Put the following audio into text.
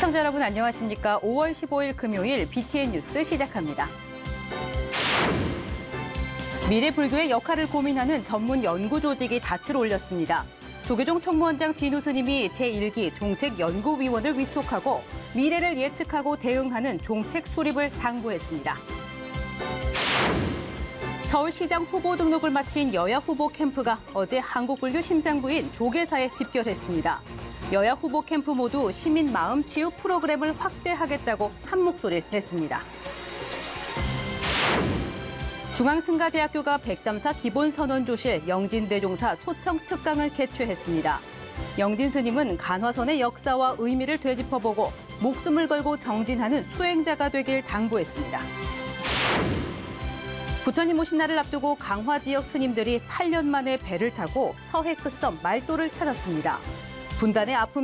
시청자 여러분 안녕하십니까? 5월 15일 금요일 BTN 뉴스 시작합니다. 미래불교의 역할을 고민하는 전문 연구 조직이 닻을 올렸습니다. 조계종 총무원장 진우 스님이 제1기 종책연구위원을 위촉하고 미래를 예측하고 대응하는 종책 수립을 당부했습니다. 서울시장 후보 등록을 마친 여야 후보 캠프가 어제 한국불교 심상부인 조계사에 집결했습니다. 여야 후보 캠프 모두 시민 마음 치유 프로그램을 확대하겠다고 한 목소리를 냈습니다. 중앙승가대학교가 백담사 기본선언조실 영진대종사 초청 특강을 개최했습니다. 영진 스님은 간화선의 역사와 의미를 되짚어보고 목숨을 걸고 정진하는 수행자가 되길 당부했습니다. 부처님 오신 날을 앞두고 강화 지역 스님들이 8년 만에 배를 타고 서해 끝섬 말도를 찾았습니다. 분단의 아픔